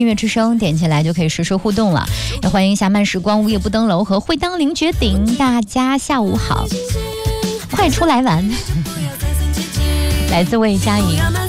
音乐之声点起来就可以实时互动了，也欢迎一下慢时光、午夜不登楼和会当凌绝顶，大家下午好，快出来玩。来自魏佳莹。